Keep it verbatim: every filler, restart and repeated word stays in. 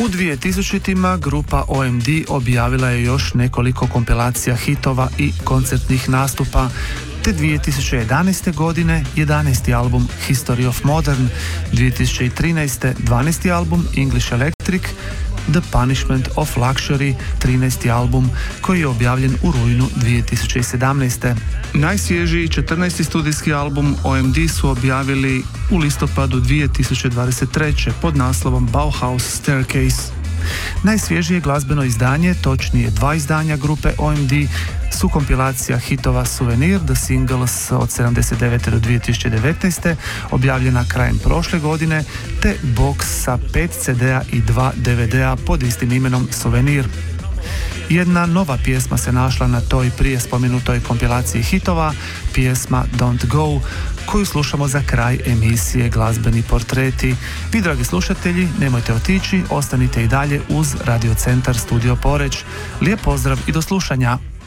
U dvije tisućima grupa O M D objavila je još nekoliko kompilacija hitova i koncertnih nastupa, te dvije tisuće jedanaeste. godine jedanaesti album History of Modern, dvije tisuće trinaeste. dvanaesti album English Electric, The Punishment of Luxury, trinaesti album koji je objavljen u rujnu dvije tisuće sedamnaeste. Najsvježiji četrnaesti studijski album O M D su objavili u listopadu dvije tisuće dvadeset treće. pod naslovom Bauhaus Staircase. Najsvježije glazbeno izdanje, točnije dva izdanja grupe O M D, su kompilacija hitova Souvenir, The Singles od sedamdeset devete. do dvije tisuće devetnaeste. objavljena krajem prošle godine, te box sa pet ce de a i dva de ve de a pod istim imenom Souvenir. Jedna nova pjesma se našla na toj prije spomenutoj kompilaciji hitova, pjesma Don't Go, koju slušamo za kraj emisije Glazbeni portreti. Vi, dragi slušatelji, nemojte otići, ostanite i dalje uz Radio Centar Studio Poreč. Lijep pozdrav i do slušanja.